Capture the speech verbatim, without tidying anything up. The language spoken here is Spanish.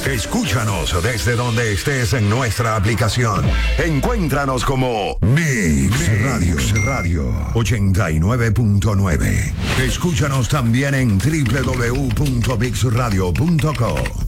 Escúchanos desde donde estés en nuestra aplicación. Encuéntranos como Mix Radio, Radio ochenta y nueve punto nueve. Escúchanos también en doble u doble u doble u punto mix radio punto co.